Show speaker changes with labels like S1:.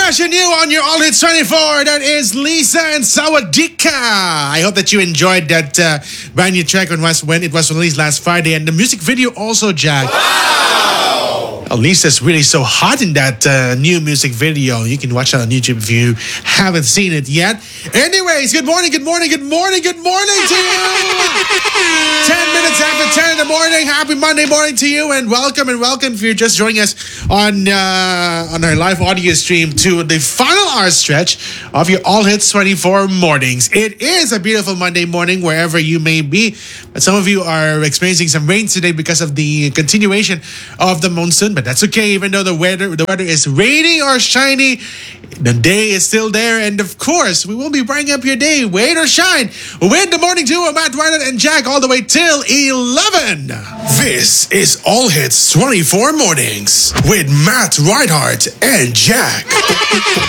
S1: Fresh and new on your All Hits 24. That is Lisa and Sawadika. I hope that you enjoyed that brand new track when it was released last Friday. And the music video also, Jack. Wow! Lisa's really so hot in that new music video. You can watch that on YouTube if you haven't seen it yet. Anyways, good morning to you. 10 minutes after 10 in the morning. Happy Monday morning to you, and welcome if you're just joining us on our live audio stream to the final hour stretch of your All Hits 24 mornings. It is a beautiful Monday morning wherever you may be, but some of you are experiencing some rain today because of the continuation of the monsoon, but that's okay. Even though the weather is rainy or shiny, the day is still there, and of course, we will be bringing up your day, rain or shine, with the morning duo, Matt Ryan and Jack, all the way till 11. This is All Hits 24 Mornings with Matt Reinhardt and Jack.